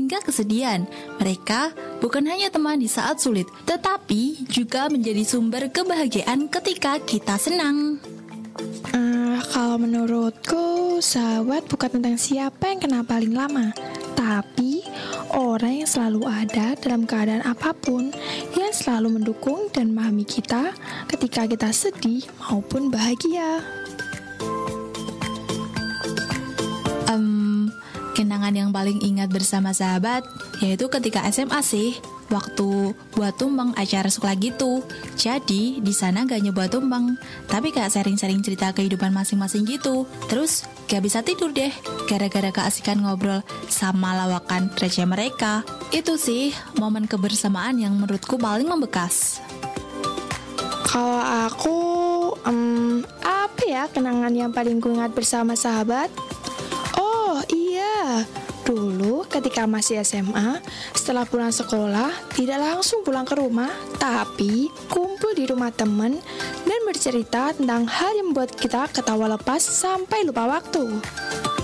hingga kesedihan. Mereka bukan hanya teman di saat sulit, tetapi juga menjadi sumber kebahagiaan ketika kita senang. Kalau menurutku, sahabat bukan tentang siapa yang kenal paling lama, tapi orang yang selalu ada dalam keadaan apapun, yang selalu mendukung dan memahami kita ketika kita sedih maupun bahagia. Kenangan yang paling ingat bersama sahabat yaitu ketika SMA sih, waktu buat tumbang acara sekolah gitu. Jadi di sana gak nyoba tumbang, tapi kayak sharing-sharing cerita kehidupan masing-masing gitu. Terus gak bisa tidur deh gara-gara keasikan ngobrol sama lawakan receh mereka. Itu sih momen kebersamaan yang menurutku paling membekas. Kalau aku, apa ya kenangan yang paling kuingat bersama sahabat? Oh iya, dulu ketika masih SMA, setelah pulang sekolah, tidak langsung pulang ke rumah, tapi kumpul di rumah teman dan bercerita tentang hal yang membuat kita ketawa lepas sampai lupa waktu.